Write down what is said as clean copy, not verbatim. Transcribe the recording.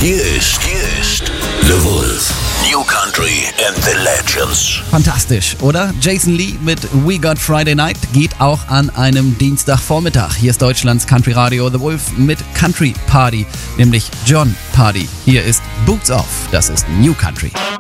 Hier ist The Wolf. New Country and the Legends. Fantastisch, oder? Jason Lee mit We Got Friday Night geht auch an einem Dienstagvormittag. Hier ist Deutschlands Country Radio The Wolf mit Country Party, nämlich John Party. Hier ist Boots Off, das ist New Country.